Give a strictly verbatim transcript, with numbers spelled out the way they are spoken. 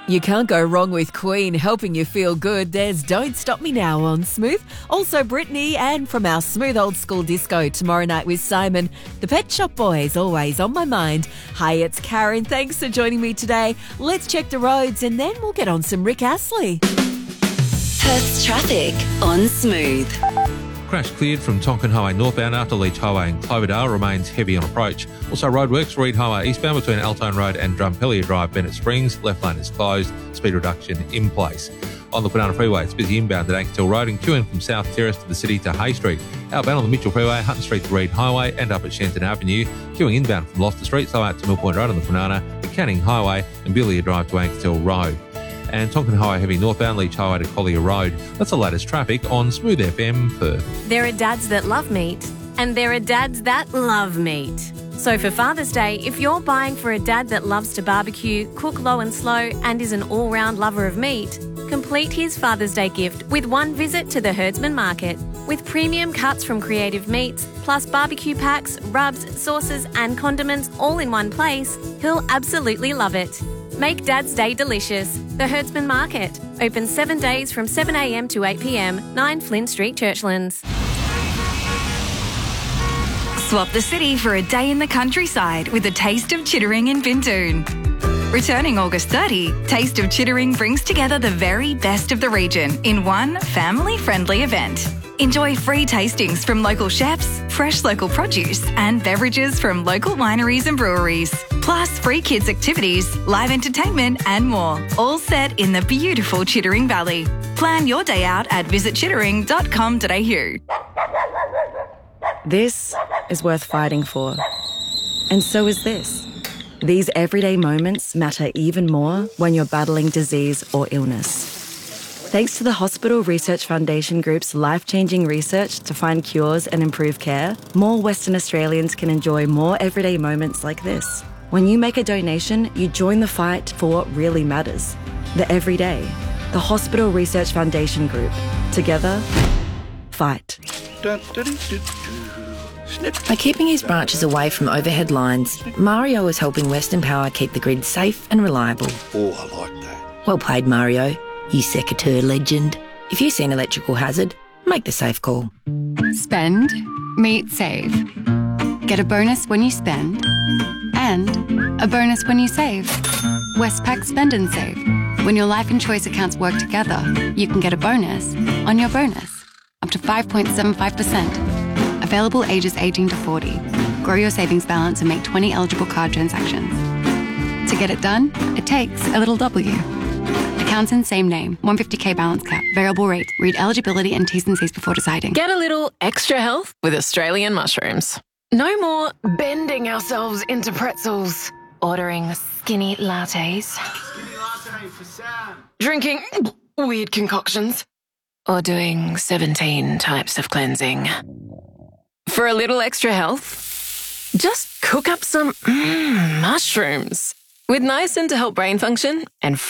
You can't go wrong with Queen helping you feel good. There's Don't Stop Me Now on Smooth. Also Britney, and from our Smooth Old School Disco tomorrow night with Simon. The Pet Shop Boys, always on my mind. Hi, it's Karen. Thanks for joining me today. Let's check the roads and then we'll get on some Rick Astley. Perth's traffic on Smooth. Crash cleared from Tonkin Highway northbound after Leach Highway, and Cloverdale remains heavy on approach. Also roadworks, Reed Highway eastbound between Altone Road and Drumpellier Drive, Bennett Springs. Left lane is closed, speed reduction in place. On the Kwinana Freeway, it's busy inbound at Ankerstil Road and queuing from South Terrace to the city to Hay Street. Outbound on the Mitchell Freeway, Hutton Street to Reed Highway and up at Shenton Avenue. Queuing inbound from Gloucester Street, so out to Mill Point Road on the Kwinana, and Canning Highway and Billier Drive to Ankerstil Road. And Tonkin Highway heavy northbound, Leach Highway to Collier Road. That's the latest traffic on Smooth F M Perth. There are dads that love meat, and there are dads that love meat. So for Father's Day, if you're buying for a dad that loves to barbecue, cook low and slow, and is an all-round lover of meat, complete his Father's Day gift with one visit to the Herdsman Market. With premium cuts from Creative Meats, plus barbecue packs, rubs, sauces, and condiments all in one place, he'll absolutely love it. Make Dad's Day delicious. The Herdsman Market. Open seven days from seven a m to eight p m, nine Flynn Street, Churchlands. Swap the city for a day in the countryside with a Taste of Chittering in Bintoon. Returning August thirtieth, Taste of Chittering brings together the very best of the region in one family-friendly event. Enjoy free tastings from local chefs, fresh local produce, and beverages from local wineries and breweries. Plus free kids activities, live entertainment and more, all set in the beautiful Chittering Valley. Plan your day out at visit chittering dot com dot a u. This is worth fighting for. And so is this. These everyday moments matter even more when you're battling disease or illness. Thanks to the Hospital Research Foundation Group's life-changing research to find cures and improve care, more Western Australians can enjoy more everyday moments like this. When you make a donation, you join the fight for what really matters. The everyday. The Hospital Research Foundation Group. Together, fight. By keeping his branches away from overhead lines, Mario is helping Western Power keep the grid safe and reliable. Oh, I like that. Well played, Mario, you secateurs legend. If you see an electrical hazard, make the safe call. Spend, meet, save. Get a bonus when you spend, and a bonus when you save. Westpac Spend and Save. When your life and choice accounts work together, you can get a bonus on your bonus, up to five point seven five percent. Available ages eighteen to forty. Grow your savings balance and make twenty eligible card transactions. To get it done, it takes a little W. Accounts in same name, one hundred fifty k balance cap, variable rate. Read eligibility and T's and C's before deciding. Get a little extra health with Australian mushrooms. No more bending ourselves into pretzels, ordering skinny lattes, skinny latte for Sam. Drinking weird concoctions, or doing seventeen types of cleansing. For a little extra health, just cook up some mm, mushrooms with niacin to help brain function and